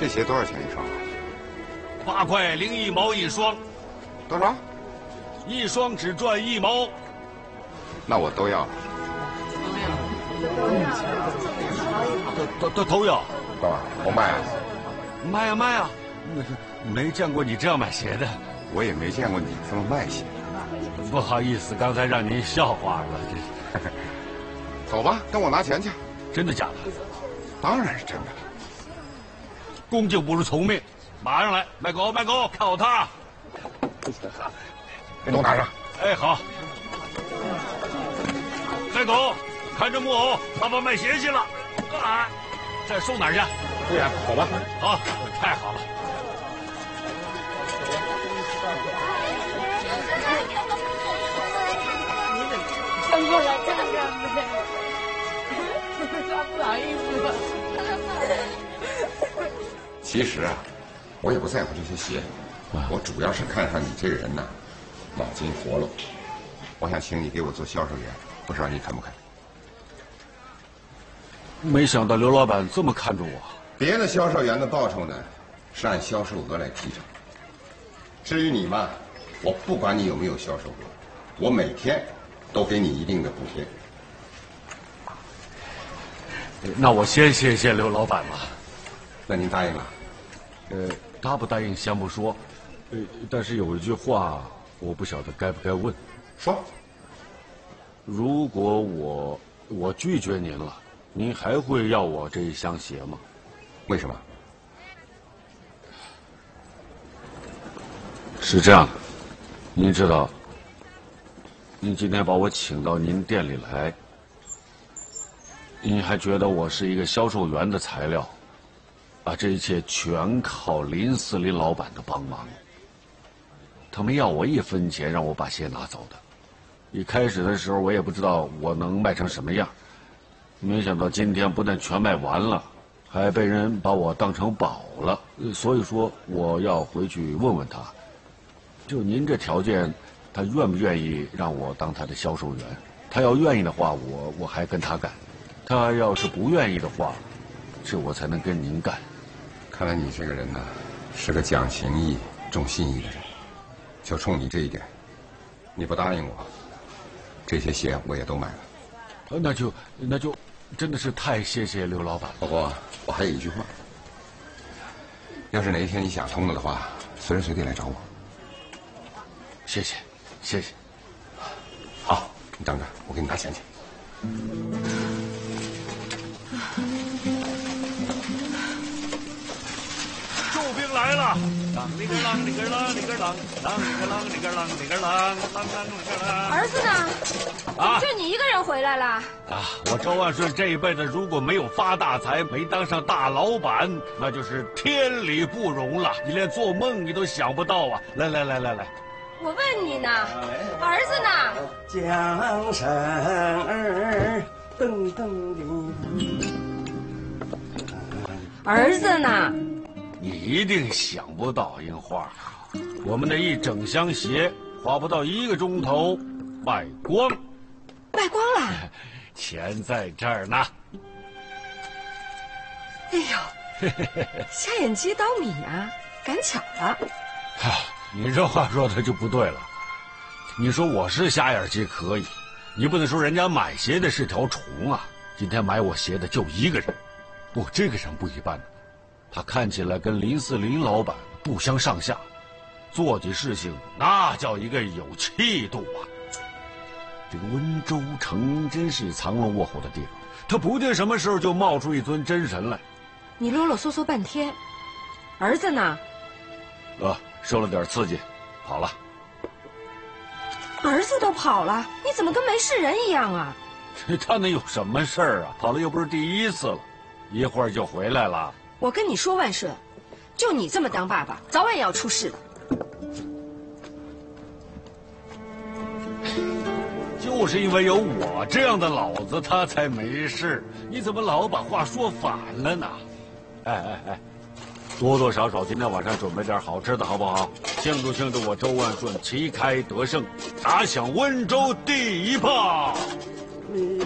这鞋多少钱一双 ？8块01毛一双。 多少？ 一双只赚1毛。 那我都要。 都要。 多少？我卖啊！ 卖呀卖呀！没见过你这样买鞋的。 我也没见过你这么卖鞋。 不好意思，刚才让您笑话了，这是。 走吧，跟我拿钱去。 真的假的？ 当然是真的。 恭敬不如从命，马上来，卖狗，看好他。 给我拿上。 哎，好。卖狗，看着木偶，爸爸卖鞋去了。啊，这送哪儿去？ 对呀，走吧。 好，太好了。 看过来看看呗，不好意思。 其实啊，我也不在乎这些鞋，我主要是看上你这个人呐，脑筋活络。我想请你给我做销售员，不知道你肯不肯？ 没想到刘老板这么看重我。 别的销售员的报酬呢，是按销售额来提成。至于你嘛，我不管你有没有销售额，我每天都给你一定的补贴。 那我先谢谢刘老板了。 那您答应了？ 答不答应先不说，但是有一句话我不晓得该不该问。 说。 如果我拒绝您了，您还会要我这一双鞋吗？ 为什么？ 是这样的，您知道，您今天把我请到您店里来，您还觉得我是一个销售员的材料，这一切全靠林四林老板的帮忙。他没要我1分钱，让我把鞋拿走的。一开始的时候，我也不知道我能卖成什么样，没想到今天不但全卖完了，还被人把我当成宝了。所以说，我要回去问问他，就您这条件，他愿不愿意让我当他的销售员？他要愿意的话，我还跟他干；他要是不愿意的话，这我才能跟您干。 看来你这个人呢，是个讲情义、重信义的人。就冲你这一点，你不答应我，这些鞋我也都买了。 那就真的是太谢谢刘老板了。 不过我还有一句话，要是哪一天你想通了的话，随时随地来找我。 谢谢。 好，你等着，我给你拿钱去。 救兵来了！啷里个啷里个啷里个啷，啷里个啷里个啷里个啷，啷啷里个啷。 儿子呢？就你一个人回来了？ 我周万顺这一辈子如果没有发大财，没当上大老板，那就是天理不容了。你连做梦你都想不到啊！来， 我问你呢，儿子呢？ 江山儿噔噔的。 儿子呢？ 你一定想不到，樱花，我们的一整箱鞋花不到1个钟头卖光。 卖光了？ 钱在这儿呢。 哎呦，瞎眼鸡捣米啊，赶巧了。 你这话说的就不对了。你说我是瞎眼鸡可以，你不能说人家买鞋的是条虫啊。今天买我鞋的就1个人，不，这个人不一般。他看起来跟林四林老板不相上下，做起事情那叫一个有气度啊。这个温州城真是藏龙卧虎的地方，他不定什么时候就冒出一尊真神来。 你啰啰嗦嗦半天，儿子呢？ 受了点刺激，跑了。 儿子都跑了，你怎么跟没事人一样啊？ 他能有什么事儿啊？跑了又不是第1次了，一会儿就回来了。 我跟你说，万顺，就你这么当爸爸，早晚也要出事的。 就是因为有我这样的老子，他才没事。你怎么老把话说反了呢？哎，多多少少今天晚上准备点好吃的好不好？庆祝我周万顺旗开得胜，打响温州第1炮。